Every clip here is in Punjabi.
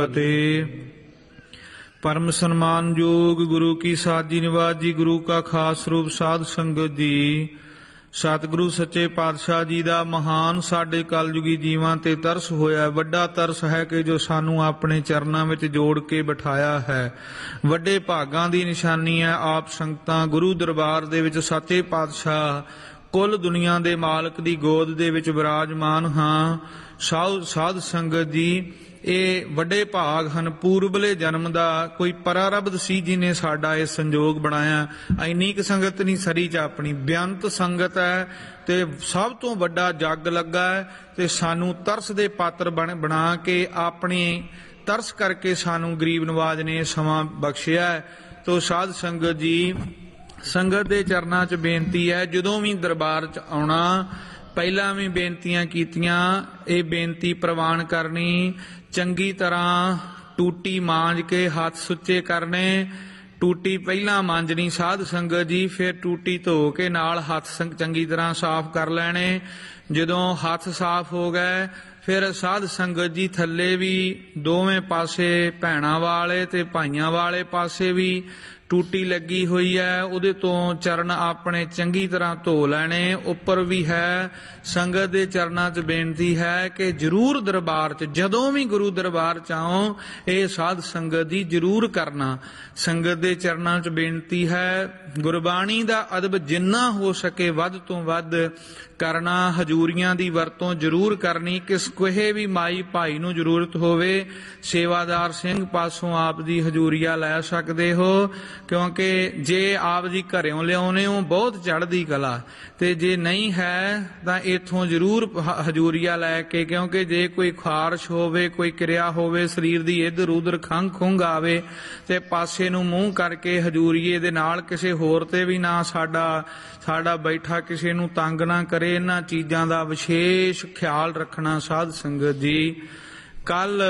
ਅਤੇ परम सन्मानयोग गुरु की साजी निवाज जी, गुरु का खास रूप साध संगत जी, सतगुरु सच्चे पातशाह जी ਦਾ ਮਹਾਨ ਸਾਡੇ ਕਲਯੁਗੀ ਜੀਵਾਂ ਤੇ ਤਰਸ ਹੋਇਆ। ਵੱਡਾ ਤਰਸ ਹੈ ਕਿ ਜੋ ਸਾਨੂੰ ਆਪਣੇ ਚਰਨਾਂ ਵਿੱਚ ਜੋੜ ਕੇ ਬਿਠਾਇਆ ਹੈ। ਵੱਡੇ ਭਾਗਾਂ ਦੀ ਨਿਸ਼ਾਨੀ ਹੈ ਆਪ ਸੰਗਤਾਂ ਗੁਰੂ ਦਰਬਾਰ ਦੇ ਵਿੱਚ ਸੱਚੇ ਪਾਤਸ਼ਾਹ ਕੁੱਲ ਦੁਨੀਆ ਦੇ ਮਾਲਕ ਦੀ ਗੋਦ ਦੇ ਵਿੱਚ ਵਿਰਾਜਮਾਨ ਹਾਂ। ਸਾਧ ਸੰਗਤ ਜੀ, ਇਹ ਵੱਡੇ ਭਾਗ ਹਨ। ਪੂਰਬਲੇ ਜਨਮ ਦਾ ਕੋਈ ਪਰਾਰਬਧ ਸੀ ਜਿਹਨੇ ਸਾਡਾ ਇਹ ਸੰਜੋਗ ਬਣਾਇਆ। ਇੰਨੀ ਕੁ ਸੰਗਤ ਨਹੀਂ ਸਰੀ ਚ ਆਪਣੀ ਬੇਅੰਤ ਸੰਗਤ ਹੈ ਤੇ ਸਭ ਤੋਂ ਵੱਡਾ ਜੱਗ ਲੱਗਾ ਹੈ ਤੇ ਸਾਨੂੰ ਤਰਸ ਦੇ ਪਾਤਰ ਬਣਾ ਕੇ ਆਪਣੇ ਤਰਸ ਕਰਕੇ ਸਾਨੂੰ ਗਰੀਬ ਨਵਾਜ ਨੇ ਸਮਾਂ ਬਖਸ਼ਿਆ ਹੈ। ਤੋ ਸਾਧ ਸੰਗਤ ਜੀ, ਸੰਗਤ ਦੇ ਚਰਨਾਂ 'ਚ ਬੇਨਤੀ ਹੈ, ਜਦੋਂ ਵੀ ਦਰਬਾਰ 'ਚ ਆਉਣਾ ਪਹਿਲਾਂ ਵੀ ਬੇਨਤੀਆਂ ਕੀਤੀਆਂ, ਇਹ ਬੇਨਤੀ ਪ੍ਰਵਾਨ ਕਰਨੀ, ਚੰਗੀ ਤਰ੍ਹਾਂ ਟੂਟੀ ਮਾਂਜ ਕੇ ਹੱਥ ਸੁੱਚੇ ਕਰਨੇ। ਟੂਟੀ ਪਹਿਲਾਂ ਮਾਂਜਣੀ ਸਾਧ ਸੰਗਤ ਜੀ, ਫਿਰ ਟੂਟੀ ਧੋ ਕੇ ਨਾਲ ਹੱਥ ਚੰਗੀ ਤਰ੍ਹਾਂ ਸਾਫ਼ ਕਰ ਲੈਣੇ। ਜਦੋਂ ਹੱਥ ਸਾਫ਼ ਹੋ ਗਏ ਫਿਰ ਸਾਧ ਸੰਗਤ ਜੀ ਥੱਲੇ ਵੀ ਦੋਵੇਂ ਪਾਸੇ ਭੈਣਾਂ ਵਾਲੇ ਤੇ ਭਾਈਆਂ ਵਾਲੇ ਪਾਸੇ ਵੀ ਟੂਟੀ ਲੱਗੀ ਹੋਈ ਹੈ, ਉਹਦੇ ਤੋਂ ਚਰਨ ਆਪਣੇ ਚੰਗੀ ਤਰ੍ਹਾਂ ਧੋ ਲੈਣੇ। ਉੱਪਰ ਵੀ ਹੈ। ਸੰਗਤ ਦੇ ਚਰਨਾਂ 'ਚ ਬੇਨਤੀ ਹੈ ਕਿ ਜ਼ਰੂਰ ਦਰਬਾਰ 'ਚ ਜਦੋਂ ਵੀ ਗੁਰੂ ਦਰਬਾਰ 'ਚ ਆਓ ਇਹ ਸਾਧ ਸੰਗਤ ਦੀ ਜ਼ਰੂਰ ਕਰਨਾ। ਸੰਗਤ ਦੇ ਚਰਨਾਂ 'ਚ ਬੇਨਤੀ ਹੈ, ਗੁਰਬਾਣੀ ਦਾ ਅਦਬ ਜਿੰਨਾ ਹੋ ਸਕੇ ਵੱਧ ਤੋਂ ਵੱਧ ਕਰਨਾ। ਹਜ਼ੂਰੀਆਂ ਦੀ ਵਰਤੋਂ ਜ਼ਰੂਰ ਕਰਨੀ। ਕਿਸੇ ਵੀ ਮਾਈ ਭਾਈ ਨੂੰ ਜ਼ਰੂਰਤ ਹੋਵੇ ਸੇਵਾਦਾਰ ਸਿੰਘ ਪਾਸੋਂ ਆਪ ਦੀ ਹਜ਼ੂਰੀਆ ਲੈ ਸਕਦੇ ਹੋ, ਕਿਉਂਕਿ ਜੇ ਆਪ ਜੀ ਘਰਿਓਂ ਲਿਆਉਨੇ ਹੋ ਬਹੁਤ ਚੜ੍ਹਦੀ ਕਲਾ, ਤੇ ਜੇ ਨਹੀਂ ਹੈ ਤਾਂ ਇੱਥੋਂ ਜ਼ਰੂਰ ਹਜ਼ੂਰੀਆ ਲੈ ਕੇ, ਕਿਉਂਕਿ ਜੇ ਕੋਈ ਖਾਰਸ਼ ਹੋਵੇ, ਕੋਈ ਕਿਰਿਆ ਹੋਵੇ ਸਰੀਰ ਦੀ, ਇੱਧਰ ਉੱਧਰ ਖੰਘ ਖੁੰਘ ਆਵੇ ਤੇ ਪਾਸੇ ਨੂੰ ਮੂੰਹ ਕਰਕੇ ਹਜ਼ੂਰੀਏ ਦੇ ਨਾਲ ਕਿਸੇ ਹੋਰ ਤੇ ਵੀ ਨਾ ਸਾਡਾ ਬੈਠਾ ਕਿਸੇ ਨੂੰ ਤੰਗ ਨਾ ਕਰੇ। ਇਹਨਾਂ ਚੀਜ਼ਾਂ ਦਾ ਵਿਸ਼ੇਸ਼ ਖਿਆਲ ਰੱਖਣਾ ਸਾਧ ਸੰਗਤ ਜੀ। ਕੱਲ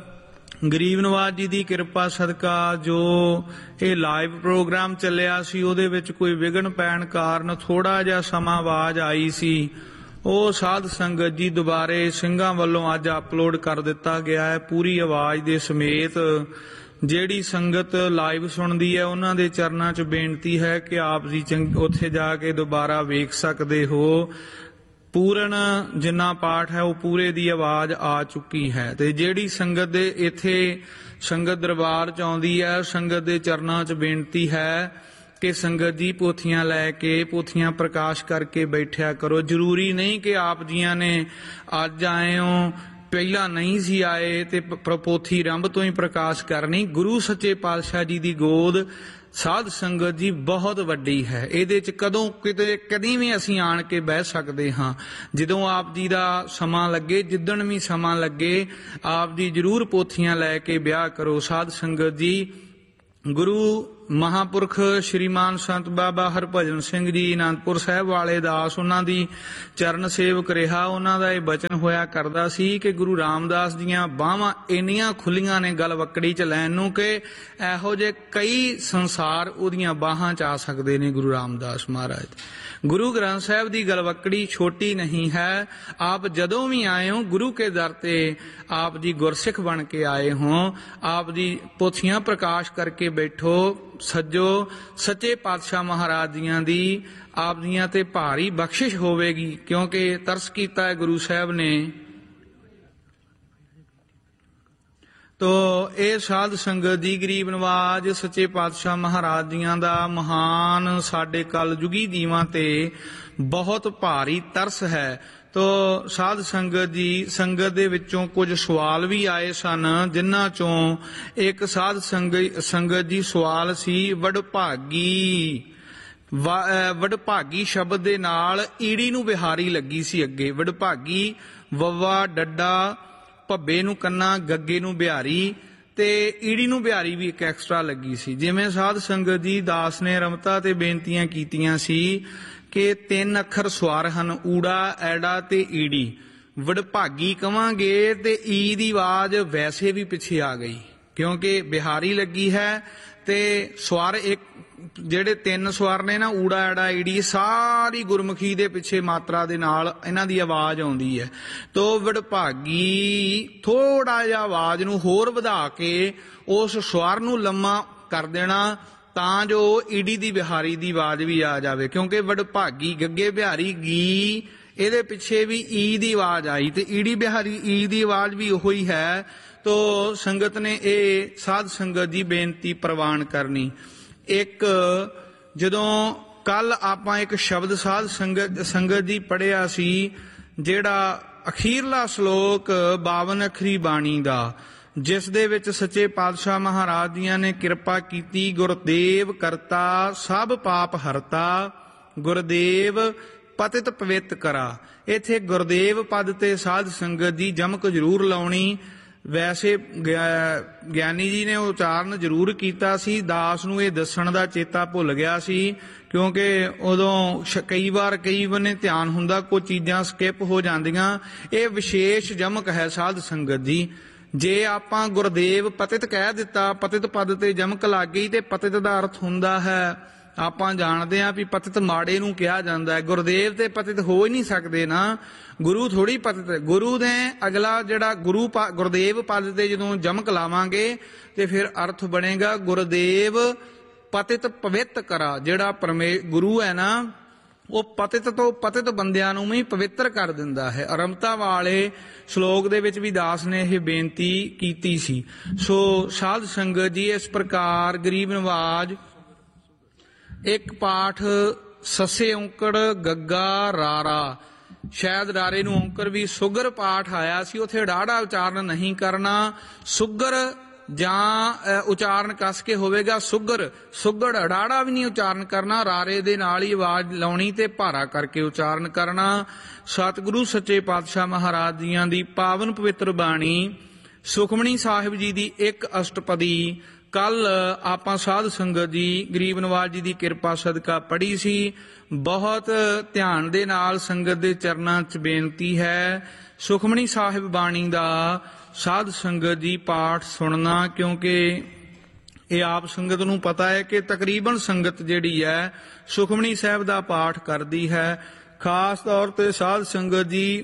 ਗਰੀਬ ਨਵਾਜ ਜੀ ਦੀ ਕਿਰਪਾ ਸਦਕਾ ਜੋ ਇਹ ਲਾਈਵ ਪ੍ਰੋਗਰਾਮ ਚੱਲਿਆ ਸੀ ਉਹਦੇ ਵਿੱਚ ਕੋਈ ਵਿਘਨ ਪੈਣ ਕਾਰਨ ਥੋੜਾ ਜਿਹਾ ਸਮਾਂ ਆਵਾਜ਼ ਆਈ ਸੀ। ਉਹ ਸਾਧ ਸੰਗਤ ਜੀ ਦੁਬਾਰੇ ਸਿੰਘਾਂ ਵੱਲੋਂ ਅੱਜ ਅਪਲੋਡ ਕਰ ਦਿੱਤਾ ਗਿਆ ਹੈ ਪੂਰੀ ਆਵਾਜ਼ ਦੇ ਸਮੇਤ। ਜਿਹੜੀ ਸੰਗਤ ਲਾਈਵ ਸੁਣਦੀ ਹੈ ਉਹਨਾਂ ਦੇ ਚਰਨਾਂ 'ਚ ਬੇਨਤੀ ਹੈ ਕਿ ਆਪ ਜੀ ਉੱਥੇ ਜਾ ਕੇ ਦੁਬਾਰਾ ਵੇਖ ਸਕਦੇ ਹੋ। ਪੂਰਨ ਜਿੰਨਾ ਪਾਠ ਹੈ ਉਹ ਪੂਰੇ ਦੀ ਆਵਾਜ਼ ਆ ਚੁੱਕੀ ਹੈ। ਤੇ ਜਿਹੜੀ ਸੰਗਤ ਦੇ ਇੱਥੇ ਸੰਗਤ ਦਰਬਾਰ 'ਚ ਆਉਂਦੀ ਹੈ, ਸੰਗਤ ਦੇ ਚਰਨਾਂ 'ਚ ਬੇਨਤੀ ਹੈ ਕਿ ਸੰਗਤ ਜੀ ਪੋਥੀਆਂ ਲੈ ਕੇ ਪੋਥੀਆਂ ਪ੍ਰਕਾਸ਼ ਕਰਕੇ ਬੈਠਿਆ ਕਰੋ। ਜ਼ਰੂਰੀ ਨਹੀਂ ਕਿ ਆਪ ਜੀਆਂ ਨੇ ਅੱਜ ਆਏ ਹੋ, ਪਹਿਲਾਂ ਨਹੀਂ ਸੀ ਆਏ ਤੇ ਪੋਥੀ ਆਰੰਭ ਤੋਂ ਹੀ ਪ੍ਰਕਾਸ਼ ਕਰਨੀ। ਗੁਰੂ ਸੱਚੇ ਪਾਤਸ਼ਾਹ ਜੀ ਦੀ ਗੋਦ ਸਾਧ ਸੰਗਤ ਜੀ ਬਹੁਤ ਵੱਡੀ ਹੈ। ਇਹਦੇ 'ਚ ਕਦੀ ਵੀ ਅਸੀਂ ਆਣ ਕੇ ਬਹਿ ਸਕਦੇ ਹਾਂ। ਜਦੋਂ ਆਪ ਜੀ ਦਾ ਸਮਾਂ ਲੱਗੇ, ਜਿੱਦਣ ਵੀ ਸਮਾਂ ਲੱਗੇ, ਆਪ ਜੀ ਜ਼ਰੂਰ ਪੋਥੀਆਂ ਲੈ ਕੇ ਵਿਆਹ ਕਰੋ। ਸਾਧ ਸੰਗਤ ਜੀ, ਗੁਰੂ ਮਹਾਂਪੁਰਖ ਸ਼੍ਰੀਮਾਨ ਸੰਤ ਬਾਬਾ ਹਰਭਜਨ ਸਿੰਘ ਜੀ ਅਨੰਦਪੁਰ ਸਾਹਿਬ ਵਾਲੇ ਦਾਸ, ਉਹਨਾਂ ਦੀ ਚਰਨ ਸੇਵਕ ਰਿਹਾ। ਉਹਨਾਂ ਦਾ ਇਹ ਬਚਨ ਹੋਇਆ ਕਰਦਾ ਸੀ ਕਿ ਗੁਰੂ ਰਾਮਦਾਸ ਦੀਆਂ ਬਾਹਾਂ ਇੰਨੀਆਂ ਖੁੱਲੀਆਂ ਨੇ ਗਲਵੱਕੜੀ 'ਚ ਲੈਣ ਨੂੰ ਕਿ ਇਹੋ ਜਿਹੇ ਕਈ ਸੰਸਾਰ ਉਹਦੀਆਂ ਬਾਹਾਂ 'ਚ ਆ ਸਕਦੇ ਨੇ ਗੁਰੂ ਰਾਮਦਾਸ ਮਹਾਰਾਜ। ਗੁਰੂ ਗ੍ਰੰਥ ਸਾਹਿਬ ਦੀ ਗਲਵੱਕੜੀ ਛੋਟੀ ਨਹੀਂ ਹੈ। ਆਪ ਜਦੋਂ ਵੀ ਆਏ ਹੋ ਗੁਰੂ ਕੇ ਦਰ ਤੇ ਆਪ ਜੀ ਗੁਰਸਿੱਖ ਬਣ ਕੇ ਆਏ ਹੋ। ਆਪ ਜੀ ਪੋਥੀਆਂ ਪ੍ਰਕਾਸ਼ ਕਰਕੇ ਬੈਠੋ। ਸੱਜੋ, ਸੱਚੇ ਪਾਤਸ਼ਾਹ ਮਹਾਰਾਜ ਜੀਆਂ ਦੀ ਆਪ ਜੀਆਂ ਤੇ ਭਾਰੀ ਬਖਸ਼ਿਸ਼ ਹੋਵੇਗੀ, ਕਿਉਂਕਿ ਤਰਸ ਕੀਤਾ ਹੈ ਗੁਰੂ ਸਾਹਿਬ ਨੇ। ਤੋ ਇਹ ਸਾਧ ਸੰਗਤ ਦੀ ਗਰੀਬ ਨਵਾਜ ਸੱਚੇ ਪਾਤਸ਼ਾਹ ਮਹਾਰਾਜ ਜੀਆਂ ਦਾ ਮਹਾਨ ਸਾਡੇ ਕਲਯੁਗੀ ਜੀਵਾਂ ਤੇ ਬਹੁਤ ਭਾਰੀ ਤਰਸ ਹੈ। ਤੋ ਸਾਧ ਸੰਗਤ ਜੀ, ਸੰਗਤ ਦੇ ਵਿੱਚੋਂ ਕੁਝ ਸਵਾਲ ਵੀ ਆਏ ਸਨ, ਜਿਨ੍ਹਾਂ ਚੋਂ ਇੱਕ ਸਾਧ ਸੰਗਤ ਜੀ ਸਵਾਲ ਸੀ ਵਡਭਾਗੀ ਸ਼ਬਦ ਦੇ ਨਾਲ ਈੜੀ ਨੂੰ ਬਿਹਾਰੀ ਲੱਗੀ ਸੀ ਅੱਗੇ। ਵਡਭਾਗੀ ਵੱਵਾ ਡੱਡਾ ਭੱਬੇ ਨੂੰ ਕੰਨਾ, ਗੱਗੇ ਨੂੰ ਬਿਹਾਰੀ ਤੇ ਈੜੀ ਨੂੰ ਬਿਹਾਰੀ ਵੀ ਇੱਕ ਐਕਸਟਰਾ ਲੱਗੀ ਸੀ। ਜਿਵੇਂ ਸਾਧ ਸੰਗਤ ਜੀ ਦਾਸ ਨੇ ਰਮਤਾ ਤੇ ਬੇਨਤੀਆਂ ਕੀਤੀਆਂ ਸੀ ਕਿ 3 ਅੱਖਰ ਸਵਾਰ ਹਨ, ਊੜਾ, ਐੜਾ ਤੇ ਈੜੀ। ਵਡਭਾਗੀ ਕਵਾਂਗੇ ਤੇ ਈ ਦੀ ਆਵਾਜ਼ ਵੈਸੇ ਵੀ ਪਿੱਛੇ ਆ ਗਈ, ਕਿਉਂਕਿ ਬਿਹਾਰੀ ਲੱਗੀ ਹੈ ਤੇ ਸਵਾਰ ਇੱਕ ਜਿਹੜੇ 3 ਸਵਰ ਨੇ ਨਾ, ਊੜਾ ਐੜਾ ਈੜੀ, ਸਾਰੀ ਗੁਰਮੁਖੀ ਦੇ ਪਿੱਛੇ ਮਾਤਰਾ ਦੇ ਨਾਲ ਇਹਨਾਂ ਦੀ ਆਵਾਜ਼ ਆਉਂਦੀ ਹੈ। ਤੋ ਵਡਭਾਗੀ ਥੋੜਾ ਜਿਹਾ ਆਵਾਜ਼ ਨੂੰ ਹੋਰ ਵਧਾ ਕੇ ਉਸ ਸਵਰ ਨੂੰ ਲੰਮਾ ਕਰ ਦੇਣਾ, ਤਾਂ ਜੋ ਈੜੀ ਦੀ ਬਿਹਾਰੀ ਦੀ ਆਵਾਜ਼ ਵੀ ਆ ਜਾਵੇ। ਕਿਉਂਕਿ ਵਡਭਾਗੀ ਗੱਗੇ ਬਿਹਾਰੀ ਗੀ, ਇਹਦੇ ਪਿੱਛੇ ਵੀ ਈ ਦੀ ਆਵਾਜ਼ ਆਈ, ਤੇ ਈੜੀ ਬਿਹਾਰੀ ਈ ਦੀ ਆਵਾਜ਼ ਵੀ ਉਹੋ ਹੀ ਹੈ। ਤੋ ਸੰਗਤ ਨੇ ਇਹ ਸਾਧ ਸੰਗਤ ਦੀ ਬੇਨਤੀ ਪ੍ਰਵਾਨ ਕਰਨੀ। ਇੱਕ ਜਦੋਂ ਕੱਲ ਆਪਾਂ ਇੱਕ ਸ਼ਬਦ ਸਾਧ ਸੰਗਤ ਦੀ ਪੜ੍ਹਿਆ ਸੀ, ਜਿਹੜਾ ਅਖੀਰਲਾ ਸ਼ਲੋਕ 52 ਅੱਖਰੀ ਬਾਣੀ ਦਾ, ਜਿਸ ਦੇ ਵਿੱਚ ਸੱਚੇ ਪਾਤਸ਼ਾਹ ਮਹਾਰਾਜ ਜੀਆਂ ਨੇ ਕਿਰਪਾ ਕੀਤੀ। ਗੁਰਦੇਵ ਕਰਤਾ ਸਭ ਪਾਪ ਹਰਤਾ, ਗੁਰਦੇਵ ਪਤਿਤ ਪਵਿੱਤ ਕਰਾ। ਇੱਥੇ ਗੁਰਦੇਵ ਪਦ ਤੇ ਸਾਧ ਸੰਗਤ ਦੀ ਜਮਕ ਜ਼ਰੂਰ ਲਾਉਣੀ। ਵੈਸੇ ਗਿਆਨੀ ਜੀ ਨੇ ਉਚਾਰਨ ਜ਼ਰੂਰ ਕੀਤਾ ਸੀ, ਦਾਸ ਨੂੰ ਇਹ ਦੱਸਣ ਦਾ ਚੇਤਾ ਭੁੱਲ ਗਿਆ ਸੀ, ਕਿਉਂਕਿ ਉਦੋਂ ਕਈ ਵਾਰ ਧਿਆਨ ਹੁੰਦਾ, ਕੋਈ ਚੀਜ਼ਾਂ ਸਕਿਪ ਹੋ ਜਾਂਦੀਆਂ। ਇਹ ਵਿਸ਼ੇਸ਼ ਜਮਕ ਹੈ ਸਾਧ ਸੰਗਤ ਦੀ। ਜੇ ਆਪਾਂ ਗੁਰਦੇਵ ਪਤਿਤ ਕਹਿ ਦਿੱਤਾ, ਪਤਿਤ ਪਦ ਤੇ ਜਮਕ ਲੱਗ ਗਈ, ਤੇ ਪਤਿਤ ਦਾ ਅਰਥ ਹੁੰਦਾ ਹੈ, ਆਪਾਂ ਜਾਣਦੇ ਹਾਂ ਵੀ ਪਤਿਤ ਮਾੜੇ ਨੂੰ ਕਿਹਾ ਜਾਂਦਾ ਹੈ। ਗੁਰਦੇਵ ਤੇ ਪਤਿਤ ਹੋ ਹੀ ਨਹੀਂ ਸਕਦੇ ਨਾ, ਗੁਰੂ ਥੋੜੀ ਪਤਿਤ। ਗੁਰੂ ਨੇ ਅਗਲਾ ਜਿਹੜਾ ਗੁਰਦੇਵ ਪਦ ਤੇ ਜਦੋਂ ਜਮਕ ਲਾਵਾਂਗੇ ਤੇ ਫਿਰ ਅਰਥ ਬਣੇਗਾ ਗੁਰਦੇਵ ਪਤਿਤ ਪਵਿੱਤ ਕਰਾ। ਜਿਹੜਾ ਗੁਰੂ ਹੈ ਨਾ, ਉਹ ਪਤਿਤ ਤੋਂ ਪਤਿਤ ਬੰਦਿਆਂ ਨੂੰ ਵੀ ਪਵਿੱਤਰ ਕਰ ਦਿੰਦਾ ਹੈ। ਅਰਮਤਾ ਵਾਲੇ ਸ਼ਲੋਕ ਦੇ ਵਿੱਚ ਵੀ ਦਾਸ ਨੇ ਇਹ ਬੇਨਤੀ ਕੀਤੀ ਸੀ। ਸੋ ਸਾਧ ਸੰਗਤ ਜੀ, ਇਸ ਪ੍ਰਕਾਰ ਗਰੀਬ ਨਵਾਜ ਇੱਕ ਪਾਠ ਸੱਸੇ ਔਂਕੜ ਗੱਗਾ ਰਾਰਾ, ਸ਼ਾਇਦ ਰਾਰੇ ਨੂੰ ਔਂਕੜ ਵੀ ਸੁਗਰ ਪਾਠ ਆਇਆ ਸੀ, ਉੱਥੇ ਡਾੜਾ ਉਚਾਰਨ ਨਹੀਂ ਕਰਨਾ। ਸੁਗਰ ਜਾਂ ਉਚਾਰਨ ਕੱਸ ਕੇ ਹੋਵੇਗਾ ਸੁਗਰ, ਸੁਗੜ ਡਾੜਾ ਵੀ ਨਹੀਂ ਉਚਾਰਨ ਕਰਨਾ। ਰਾਰੇ ਦੇ ਨਾਲ ਹੀ ਆਵਾਜ਼ ਲਾਉਣੀ ਤੇ ਭਾਰਾ ਕਰਕੇ ਉਚਾਰਨ ਕਰਨਾ। ਸਤਿਗੁਰੂ ਸੱਚੇ ਪਾਤਸ਼ਾਹ ਮਹਾਰਾਜ ਜੀਆਂ ਦੀ ਪਾਵਨ ਪਵਿੱਤਰ ਬਾਣੀ ਸੁਖਮਣੀ ਸਾਹਿਬ ਜੀ ਦੀ ਇੱਕ ਅਸ਼ਟਪਦੀ ਕੱਲ ਆਪਾਂ ਸਾਧ ਸੰਗਤ ਜੀ ਗਰੀਬ ਨਵਾਜ ਜੀ ਦੀ ਕਿਰਪਾ ਸਦਕਾ ਪੜ੍ਹੀ ਸੀ। ਬਹੁਤ ਧਿਆਨ ਦੇ ਨਾਲ ਸੰਗਤ ਦੇ ਚਰਨਾਂ 'ਚ ਬੇਨਤੀ ਹੈ, ਸੁਖਮਣੀ ਸਾਹਿਬ ਬਾਣੀ ਦਾ ਸਾਧ ਸੰਗਤ ਜੀ ਪਾਠ ਸੁਣਨਾ, ਕਿਉਂਕਿ ਇਹ ਆਪ ਸੰਗਤ ਨੂੰ ਪਤਾ ਹੈ ਕਿ ਤਕਰੀਬਨ ਸੰਗਤ ਜਿਹੜੀ ਹੈ ਸੁਖਮਣੀ ਸਾਹਿਬ ਦਾ ਪਾਠ ਕਰਦੀ ਹੈ। ਖਾਸ ਤੌਰ ਤੇ ਸਾਧ ਸੰਗਤ ਜੀ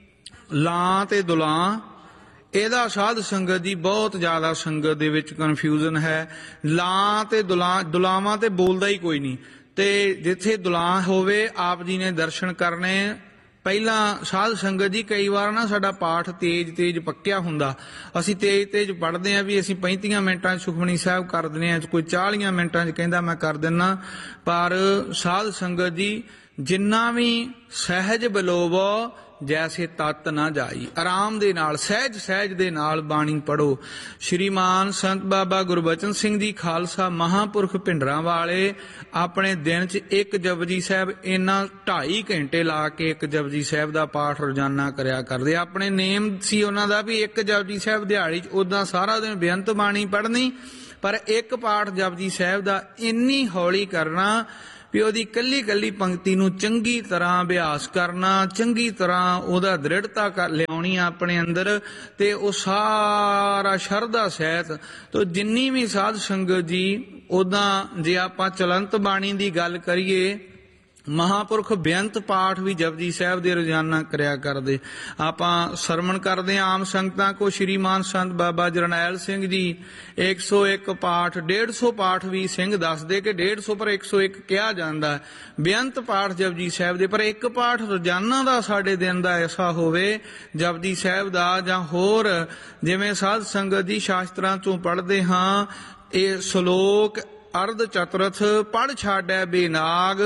ਲਾਂ ਤੇ ਦੁਲਾਂ, ਇਹਦਾ ਸਾਧ ਸੰਗਤ ਦੀ ਬਹੁਤ ਜ਼ਿਆਦਾ ਸੰਗਤ ਦੇ ਵਿੱਚ ਕਨਫਿਊਜ਼ਨ ਹੈ। ਲਾਂ ਤੇ ਦੁਲਾਵਾਂ ਤੇ ਬੋਲਦਾ ਹੀ ਕੋਈ ਨਹੀਂ, ਤੇ ਜਿੱਥੇ ਦੁਲਾਂ ਹੋਵੇ ਆਪ ਜੀ ਨੇ ਦਰਸ਼ਨ ਕਰਨੇ। ਪਹਿਲਾਂ ਸਾਧ ਸੰਗਤ ਜੀ ਕਈ ਵਾਰ ਨਾ ਸਾਡਾ ਪਾਠ ਤੇਜ਼ ਪੱਕਿਆ ਹੁੰਦਾ, ਅਸੀਂ ਤੇਜ਼ ਪੜ੍ਹਦੇ ਹਾਂ ਵੀ ਅਸੀਂ 35 ਮਿੰਟਾਂ 'ਚ ਸੁਖਮਣੀ ਸਾਹਿਬ ਕਰ ਦਿੰਦੇ ਹਾਂ, ਕੋਈ 40 ਮਿੰਟਾਂ 'ਚ ਕਹਿੰਦਾ ਮੈਂ ਕਰ ਦਿੰਦਾ। ਪਰ ਸਾਧ ਸੰਗਤ ਜੀ ਜਿੰਨਾ ਵੀ ਸਹਿਜ ਬਲੋਵੋ ਜੈਸੇ ਤਤ ਨਾ ਜਾਈ, ਆਰਾਮ ਦੇ ਨਾਲ ਸਹਿਜ ਦੇ ਨਾਲ ਬਾਣੀ ਪੜੋ। ਸ਼੍ਰੀਮਾਨ ਸੰਤ ਬਾਬਾ ਗੁਰਬਚਨ ਸਿੰਘ ਜੀ ਖਾਲਸਾ ਮਹਾਂਪੁਰਖ ਭਿੰਡਰਾਂ ਵਾਲੇ ਆਪਣੇ ਦਿਨ 'ਚ ਇੱਕ ਜਪਜੀ ਸਾਹਿਬ ਇੰਨਾ 2.5 ਘੰਟੇ ਲਾ ਕੇ ਇੱਕ ਜਪਜੀ ਸਾਹਿਬ ਦਾ ਪਾਠ ਰੋਜ਼ਾਨਾ ਕਰਿਆ ਕਰਦੇ। ਆਪਣੇ ਨੇਮ ਸੀ ਉਹਨਾਂ ਦਾ ਵੀ ਇੱਕ ਜਪਜੀ ਸਾਹਿਬ ਦਿਹਾੜੀ 'ਚ, ਉਦਾਂ ਸਾਰਾ ਦਿਨ ਬੇਅੰਤ ਬਾਣੀ ਪੜ੍ਹਨੀ, ਪਰ ਇੱਕ ਪਾਠ ਜਪਜੀ ਸਾਹਿਬ ਦਾ ਇੰਨੀ ਹੌਲੀ ਕਰਨਾ ਵੀ ਉਹਦੀ ਕੱਲੀ ਪੰਕਤੀ ਨੂੰ ਚੰਗੀ ਤਰ੍ਹਾਂ ਅਭਿਆਸ ਕਰਨਾ, ਚੰਗੀ ਤਰ੍ਹਾਂ ਉਹਦਾ ਦ੍ਰਿੜਤਾ ਕਰ ਲਿਆਉਣੀ ਆਪਣੇ ਅੰਦਰ, ਤੇ ਉਹ ਸਾਰਾ ਸ਼ਰਧਾ ਸਹਿਤ। ਤੋ ਜਿੰਨੀ ਵੀ ਸਾਧ ਸੰਗਤ ਜੀ, ਉਦਾਂ ਜੇ ਆਪਾਂ ਚਲੰਤ ਬਾਣੀ ਦੀ ਗੱਲ ਕਰੀਏ, ਮਹਾਂਪੁਰਖ ਬੇਅੰਤ ਪਾਠ ਵੀ ਜਪਜੀ ਸਾਹਿਬ ਦੇ ਰੋਜ਼ਾਨਾ ਕਰਿਆ ਕਰਦੇ। ਆਪਾਂ ਸਰਵਣ ਕਰਦੇ ਆਮ ਸੰਗਤਾਂ ਕੋ ਸ਼੍ਰੀਮਾਨ ਸੰਤ ਬਾਬਾ ਜਰਨੈਲ ਸਿੰਘ ਜੀ 101 ਪਾਠ, 150 ਪਾਠ ਵੀ ਸਿੰਘ ਦੱਸਦੇ ਕਿ 150 ਪਰ 101 ਕਿਹਾ ਜਾਂਦਾ ਬੇਅੰਤ ਪਾਠ ਜਪਜੀ ਸਾਹਿਬ ਦੇ। ਪਰ ਇੱਕ ਪਾਠ ਰੋਜ਼ਾਨਾ ਦਾ ਸਾਡੇ ਦਿਨ ਦਾ ਐਸਾ ਹੋਵੇ ਜਪਜੀ ਸਾਹਿਬ ਦਾ, ਜਾਂ ਹੋਰ ਜਿਵੇਂ ਸਾਧ ਸੰਗਤ ਜੀ ਸ਼ਾਸਤਰਾਂ ਚੋਂ ਪੜ੍ਹਦੇ ਹਾਂ, ਇਹ ਸ਼ਲੋਕ ਅਰਧ ਚਤੁਰਥ ਪੜ ਛਾੜੈ ਬੇਨਾਗ,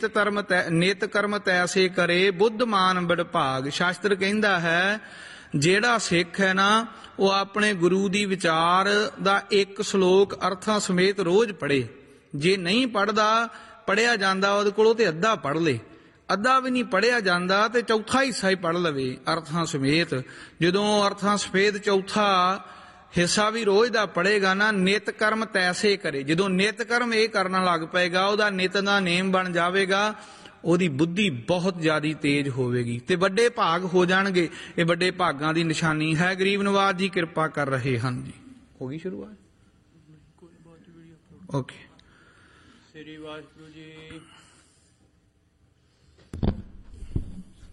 ਨਿਤ ਕਰਮ ਤੈਸੇ ਕਰੇ ਬੁੱਧਮਾਨ ਬੜਭਾਗ। ਸ਼ਾਸਤਰ ਕਹਿੰਦਾ ਹੈ ਜਿਹੜਾ ਸਿੱਖ ਹੈ ਨਾ, ਉਹ ਆਪਣੇ ਗੁਰੂ ਦੀ ਵਿਚਾਰ ਦਾ ਇੱਕ ਸ਼ਲੋਕ ਅਰਥਾਂ ਸਮੇਤ ਰੋਜ਼ ਪੜ੍ਹੇ। ਜੇ ਨਹੀਂ ਪੜ੍ਹਿਆ ਜਾਂਦਾ ਉਹਦੇ ਕੋਲੋਂ ਤੇ ਅੱਧਾ ਪੜ੍ਹ ਲੇ, ਅੱਧਾ ਵੀ ਨਹੀਂ ਪੜ੍ਹਿਆ ਜਾਂਦਾ ਤੇ ਚੌਥਾ ਹਿੱਸਾ ਹੀ ਪੜ੍ਹ ਲਵੇ ਅਰਥਾਂ ਸਮੇਤ। ਜਦੋਂ ਅਰਥਾਂ ਸਮੇਤ ਚੌਥਾ ਹਿੱਸਾ ਵੀ ਰੋਜ਼ ਦਾ ਪੜ੍ਹੇਗਾ ਨਾ, ਨਿਤ ਕਰਮ ਤੈਸੇ ਕਰੇ। ਜਦੋਂ ਨਿਤ ਕਰਮ ਇਹ ਕਰਨ ਲੱਗ ਪਏਗਾ, ਉਹਦਾ ਨਿਤ ਦਾ ਨੇਮ ਬਣ ਜਾਵੇਗਾ, ਉਹਦੀ ਬੁੱਧੀ ਬਹੁਤ ਜ਼ਿਆਦਾ ਤੇਜ਼ ਹੋਵੇਗੀ ਤੇ ਵੱਡੇ ਭਾਗ ਹੋ ਜਾਣਗੇ। ਇਹ ਵੱਡੇ ਭਾਗਾਂ ਦੀ ਨਿਸ਼ਾਨੀ ਹੈ। ਗਰੀਬ ਨਵਾਜ ਜੀ ਕਿਰਪਾ ਕਰ ਰਹੇ ਹਨ ਜੀ। ਹੋ ਗਈ ਸ਼ੁਰੂਆਤ? ਓਕੇ। ਸ੍ਰੀ ਵਾਹਿਗੁਰੂ ਜੀ।